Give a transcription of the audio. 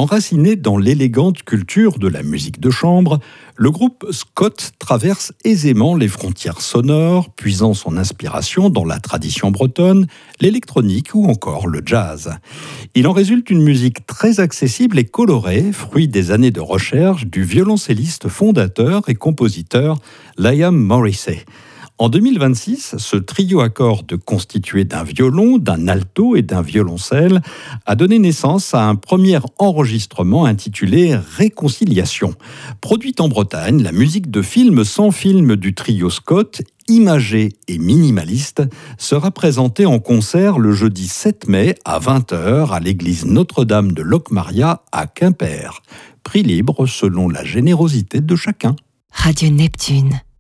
Enraciné dans l'élégante culture de la musique de chambre, le groupe Scott traverse aisément les frontières sonores, puisant son inspiration dans la tradition bretonne, l'électronique ou encore le jazz. Il en résulte une musique très accessible et colorée, fruit des années de recherche du violoncelliste fondateur et compositeur Liam Morrissey. En 2026, ce trio à cordes constitué d'un violon, d'un alto et d'un violoncelle a donné naissance à un premier enregistrement intitulé Réconciliation. Produite en Bretagne, la musique de film sans film du trio Scott, imagée et minimaliste, sera présentée en concert le jeudi 7 mai à 20h à l'église Notre-Dame de Locmaria à Quimper. Prix libre selon la générosité de chacun. Radio Neptune.